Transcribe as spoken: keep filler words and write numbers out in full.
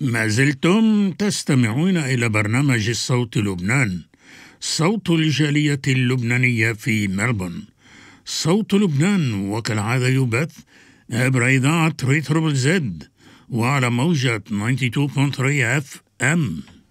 ما زلتم تستمعون إلى برنامج الصوت لبنان، صوت الجالية اللبنانية في ملبورن. صوت لبنان وكالعادة يبث عبر إذاعة ريتروبل زد وعلى موجة تسعة وتسعين فاصلة ثلاثة اف ام.